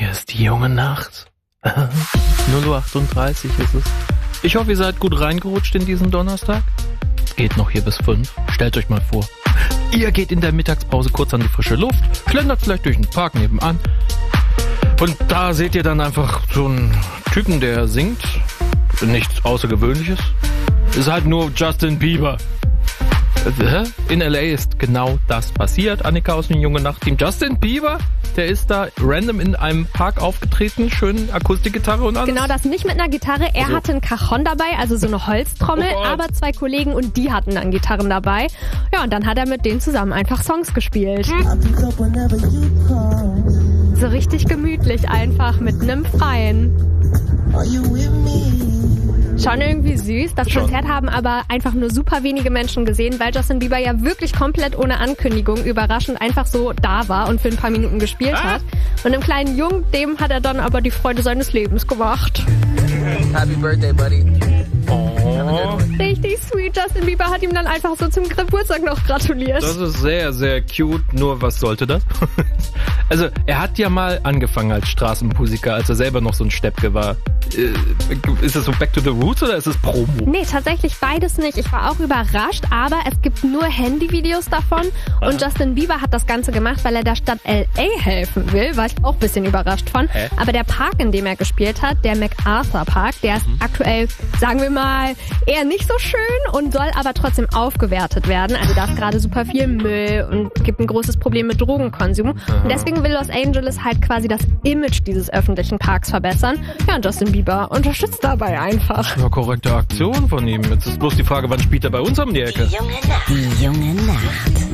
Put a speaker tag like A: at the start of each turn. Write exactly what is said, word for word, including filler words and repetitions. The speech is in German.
A: Hier ist die junge Nacht. null Uhr achtunddreißig ist es. Ich hoffe, ihr seid gut reingerutscht in diesen Donnerstag. Es geht noch hier bis fünf. Stellt euch mal vor. Ihr geht in der Mittagspause kurz an die frische Luft, schlendert vielleicht durch den Park nebenan. Und da seht ihr dann einfach so einen Typen, der singt. Nichts Außergewöhnliches. Ist halt nur Justin Bieber. In L A ist genau das passiert. Annika aus dem Junge Nacht-Team. Justin Bieber, der ist da random in einem Park aufgetreten. Schön Akustikgitarre und alles.
B: Genau das, nicht mit einer Gitarre. Er also hatte ein Cajon dabei, also so eine Holztrommel. Oh, aber zwei Kollegen und die hatten dann Gitarren dabei. Ja, und dann hat er mit denen zusammen einfach Songs gespielt. So richtig gemütlich einfach mit einem Freien. Schon irgendwie süß. Das Schon. Konzert haben aber einfach nur super wenige Menschen gesehen, weil Justin Bieber ja wirklich komplett ohne Ankündigung überraschend einfach so da war und für ein paar Minuten gespielt ah. hat. Und dem kleinen Jungen, dem hat er dann aber die Freude seines Lebens gemacht.
C: Happy Birthday, Buddy.
A: Oh.
B: Richtig sweet. Justin Bieber hat ihm dann einfach so zum Geburtstag noch gratuliert.
A: Das ist sehr, sehr cute. Nur was sollte das? Also, er hat ja mal angefangen als Straßenmusiker, als er selber noch so ein Steppke war. Ist es so Back to the Roots oder ist es Promo?
B: Nee, tatsächlich beides nicht. Ich war auch überrascht, aber es gibt nur Handyvideos davon. Aha. Und Justin Bieber hat das Ganze gemacht, weil er der Stadt L A helfen will. War ich auch ein bisschen überrascht von.
A: Hä?
B: Aber der Park, in dem er gespielt hat, der MacArthur Park, der ist mhm. aktuell, sagen wir mal, eher nicht so schön und soll aber trotzdem aufgewertet werden. Also da ist gerade super viel Müll und gibt ein großes Problem mit Drogenkonsum. Aha. Und deswegen will Los Angeles halt quasi das Image dieses öffentlichen Parks verbessern. Ja, und Justin Bieber unterstützt dabei einfach.
A: Ja, korrekte Aktion von ihm. Jetzt ist bloß die Frage, wann spielt er bei uns um die Ecke?
D: Die junge Nacht. Die junge Nacht.